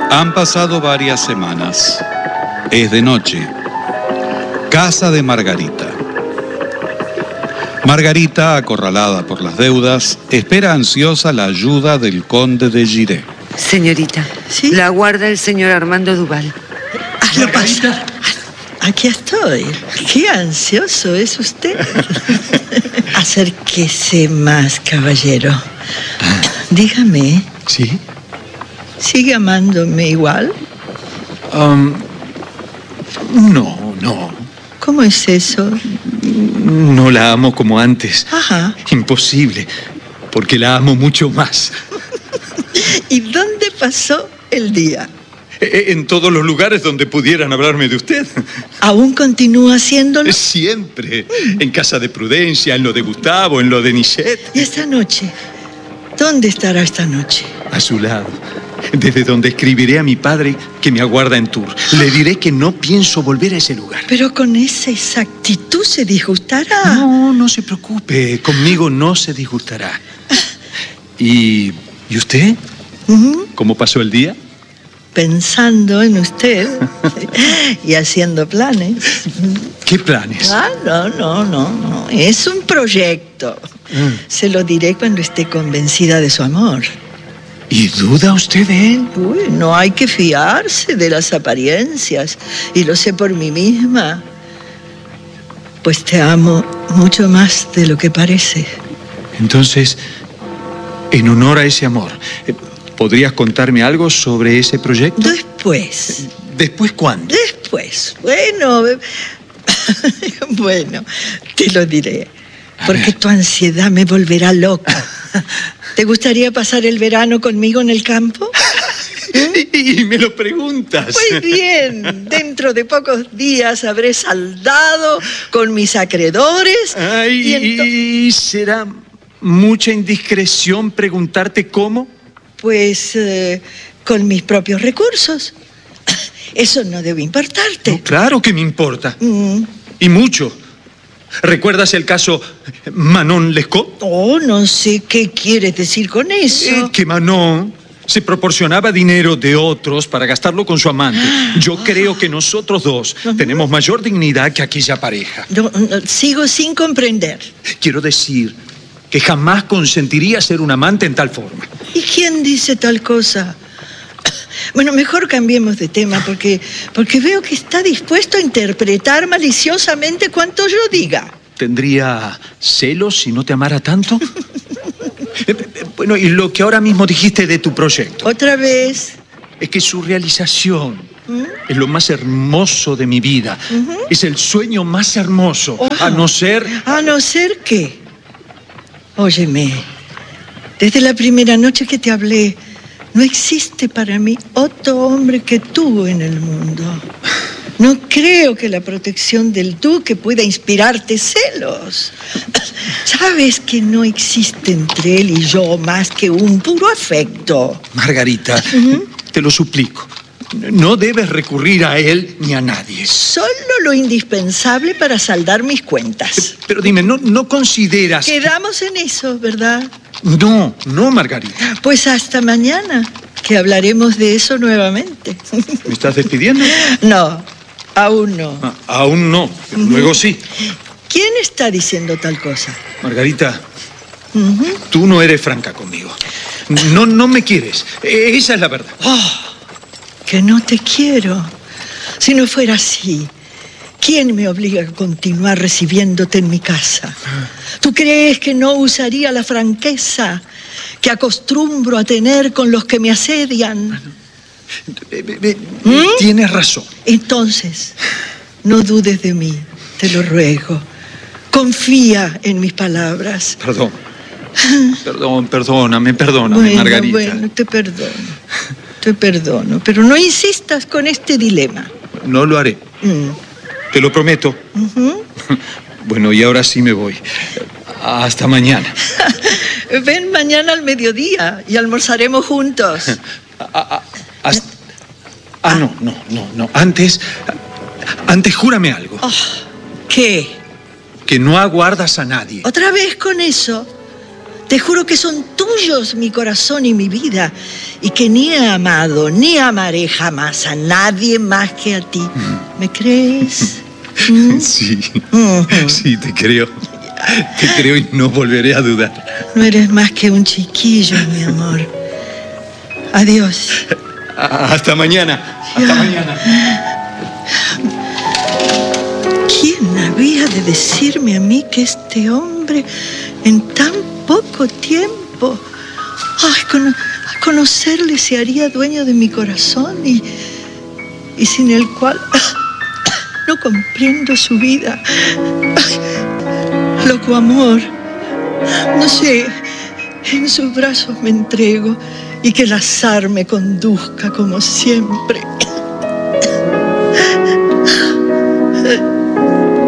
Han pasado varias semanas. Es de noche. Casa de Margarita. Margarita, acorralada por las deudas, espera ansiosa la ayuda del conde de Giré. Señorita, ¿sí? La guarda el señor Armando Duval. Margarita. Aquí estoy. Qué ansioso es usted. Acérquese más, caballero. Dígame. ¿Sí? ¿Sigue amándome igual? No. ¿Cómo es eso? No la amo como antes. Ajá. Imposible, porque la amo mucho más. ¿Y dónde pasó el día? En todos los lugares donde pudieran hablarme de usted. ¿Aún continúa haciéndolo? Siempre. En casa de Prudencia, en lo de Gustavo, en lo de Nichette. ¿Y esta noche? ¿Dónde estará esta noche? A su lado. Desde donde escribiré a mi padre que me aguarda en Tours. Le diré que no pienso volver a ese lugar. Pero con esa exactitud se disgustará. No se preocupe. Conmigo no se disgustará. ¿Y usted? ¿Cómo pasó el día? Pensando en usted y haciendo planes. ¿Qué planes? No. Es un proyecto. Se lo diré cuando esté convencida de su amor. ¿Y duda usted de él? Uy, no hay que fiarse de las apariencias. Y lo sé por mí misma. Pues te amo mucho más de lo que parece. Entonces, en honor a ese amor, ¿podrías contarme algo sobre ese proyecto? Después. ¿Después cuándo? Después. Bueno, te lo diré. Porque tu ansiedad me volverá loca. ¿Te gustaría pasar el verano conmigo en el campo? Y me lo preguntas. Muy bien. Dentro de pocos días habré saldado con mis acreedores. ¿Y será mucha indiscreción preguntarte cómo? Pues con mis propios recursos. Eso no debe importarte. No, claro que me importa. Y mucho. ¿Recuerdas el caso Manon Lescaut? No sé qué quieres decir con eso. Que Manon se proporcionaba dinero de otros para gastarlo con su amante. Yo creo que nosotros dos tenemos mayor dignidad que aquella pareja. No, sigo sin comprender. Quiero decir que jamás consentiría ser un amante en tal forma. ¿Y quién dice tal cosa? Bueno, mejor cambiemos de tema porque veo que está dispuesto a interpretar maliciosamente cuanto yo diga. ¿Tendría celos si no te amara tanto? Bueno, y lo que ahora mismo dijiste de tu proyecto. ¿Otra vez? Es que su realización es lo más hermoso de mi vida. Es el sueño más hermoso, a no ser... ¿A no ser qué? Óyeme, desde la primera noche que te hablé, no existe para mí otro hombre que tú en el mundo. No creo que la protección del duque pueda inspirarte celos. Sabes que no existe entre él y yo más que un puro afecto. Margarita, te lo suplico. No debes recurrir a él ni a nadie. Solo lo indispensable para saldar mis cuentas. Pero dime, ¿no consideras Quedamos en eso, ¿verdad? No, Margarita. Pues hasta mañana, que hablaremos de eso nuevamente. ¿Me estás despidiendo? No, aún no. Aún no, pero luego sí. ¿Quién está diciendo tal cosa? Margarita, tú no eres franca conmigo. No me quieres. Esa es la verdad. Que no te quiero. Si no fuera así, ¿quién me obliga a continuar recibiéndote en mi casa? ¿Tú crees que no usaría la franqueza que acostumbro a tener con los que me asedian? Tienes razón. Entonces, no dudes de mí, te lo ruego. Confía en mis palabras. Perdóname, Margarita. Bueno, te perdono, pero no insistas con este dilema. No lo haré. Te lo prometo. Bueno, y ahora sí me voy. Hasta mañana. Ven mañana al mediodía y almorzaremos juntos. No. Antes júrame algo. ¿Qué? Que no aguardas a nadie. ¿Otra vez con eso? Te juro que son tuyos mi corazón y mi vida, y que ni he amado ni amaré jamás a nadie más que a ti. ¿Me crees? Sí, sí, te creo. Te creo y no volveré a dudar. No eres más que un chiquillo, mi amor. Adiós. Hasta mañana. Hasta mañana. ¿Quién había de decirme a mí que este hombre en tan poco tiempo, a conocerle, se haría dueño de mi corazón y sin el cual no comprendo su vida? Loco amor, no sé, en sus brazos me entrego y que el azar me conduzca como siempre.